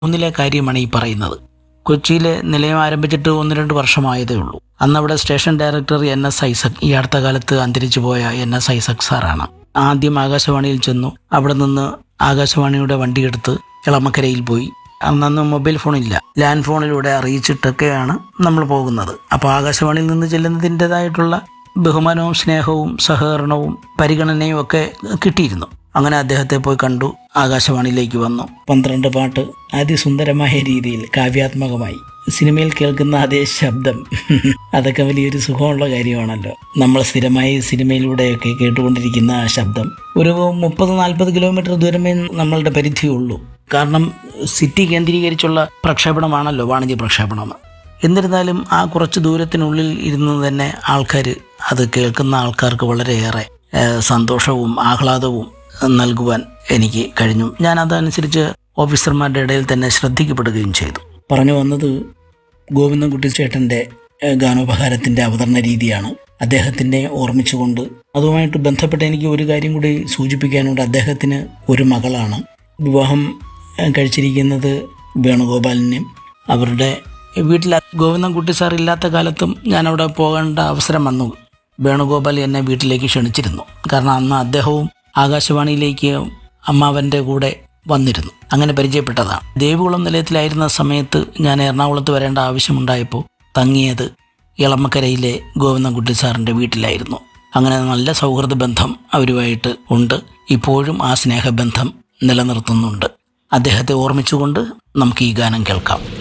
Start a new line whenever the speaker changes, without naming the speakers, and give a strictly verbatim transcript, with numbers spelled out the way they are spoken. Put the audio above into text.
ഒന്നിലെ കാര്യമാണ് ഈ പറയുന്നത്. കൊച്ചിയിലെ നിലയം ആരംഭിച്ചിട്ട് ഒന്ന് രണ്ട് വർഷമായതേ ഉള്ളൂ. അന്നവിടെ station director N S Isaac, ഈ അടുത്ത കാലത്ത് അന്തരിച്ചു പോയ എൻ എസ് ഐസക് സാറാണ്. ആദ്യം ആകാശവാണിയിൽ ചെന്നു. അവിടെ നിന്ന് ആകാശവാണിയുടെ വണ്ടിയെടുത്ത് എളമക്കരയിൽ പോയി. അന്നന്ന് മൊബൈൽ ഫോണില്ല, ലാൻഡ് ഫോണിലൂടെ അറിയിച്ചിട്ടൊക്കെയാണ് നമ്മൾ പോകുന്നത്. അപ്പോൾ ആകാശവാണിയിൽ നിന്ന് ചെല്ലുന്നതിൻ്റെതായിട്ടുള്ള ബഹുമാനവും സ്നേഹവും സഹകരണവും പരിഗണനയും ഒക്കെ കിട്ടിയിരുന്നു. അങ്ങനെ അദ്ദേഹത്തെ പോയി കണ്ടു. ആകാശവാണിയിലേക്ക് വന്നു. പന്ത്രണ്ട് പാട്ട് അതിസുന്ദരമായ രീതിയിൽ കാവ്യാത്മകമായി സിനിമയിൽ കേൾക്കുന്ന അതേ ശബ്ദം അതൊക്കെ വലിയൊരു സുഖമുള്ള കാര്യമാണല്ലോ. നമ്മൾ സ്ഥിരമായി സിനിമയിലൂടെയൊക്കെ കേട്ടുകൊണ്ടിരിക്കുന്ന ആ ശബ്ദം ഒരു മുപ്പത് നാൽപ്പത് കിലോമീറ്റർ ദൂരമേ നമ്മളുടെ പരിധിയുള്ളൂ. കാരണം സിറ്റി കേന്ദ്രീകരിച്ചുള്ള പ്രക്ഷേപണമാണല്ലോ, വാണിജ്യ പ്രക്ഷേപണം. എന്നിരുന്നാലും ആ കുറച്ച് ദൂരത്തിനുള്ളിൽ ഇരുന്ന് തന്നെ ആൾക്കാർ അത് കേൾക്കുന്ന ആൾക്കാർക്ക് വളരെയേറെ സന്തോഷവും ആഹ്ലാദവും നൽകുവാൻ എനിക്ക് കഴിഞ്ഞു. ഞാൻ അതനുസരിച്ച് ഓഫീസർമാരുടെ ഇടയിൽ തന്നെ ശ്രദ്ധിക്കപ്പെടുകയും ചെയ്തു. പറഞ്ഞു വന്നത് ഗോവിന്ദൻകുട്ടി ചേട്ടൻ്റെ ഗാനോപഹാരത്തിൻ്റെ അവതരണ രീതിയാണ്. അദ്ദേഹത്തിനെ ഓർമ്മിച്ചുകൊണ്ട് അതുമായിട്ട് ബന്ധപ്പെട്ട് എനിക്ക് ഒരു കാര്യം കൂടി സൂചിപ്പിക്കാനുണ്ട്. അദ്ദേഹത്തിന് ഒരു മകളാണ്. വിവാഹം കഴിച്ചിരിക്കുന്നത് വേണുഗോപാലിനെയും. അവരുടെ വീട്ടിൽ ഗോവിന്ദൻകുട്ടി സാർ ഇല്ലാത്ത കാലത്തും ഞാനവിടെ പോകേണ്ട അവസരം വന്നു. വേണുഗോപാൽ എന്നെ വീട്ടിലേക്ക് ക്ഷണിച്ചിരുന്നു. കാരണം അന്ന് അദ്ദേഹവും ആകാശവാണിയിലേക്ക് അമ്മാവൻ്റെ കൂടെ വന്നിരുന്നു. അങ്ങനെ പരിചയപ്പെട്ടതാണ്. ദേവികുളം നിലയത്തിലായിരുന്ന സമയത്ത് ഞാൻ എറണാകുളത്ത് വരേണ്ട ആവശ്യമുണ്ടായപ്പോൾ തങ്ങിയത് എളമക്കരയിലെ ഗോവിന്ദൻകുട്ടി സാറിൻ്റെ വീട്ടിലായിരുന്നു. അങ്ങനെ നല്ല സൗഹൃദ ബന്ധം അവരുമായിട്ട് ഉണ്ട്. ഇപ്പോഴും ആ സ്നേഹബന്ധം നിലനിർത്തുന്നുണ്ട്. അദ്ദേഹത്തെ ഓർമ്മിച്ചുകൊണ്ട് നമുക്ക് ഈ ഗാനം കേൾക്കാം.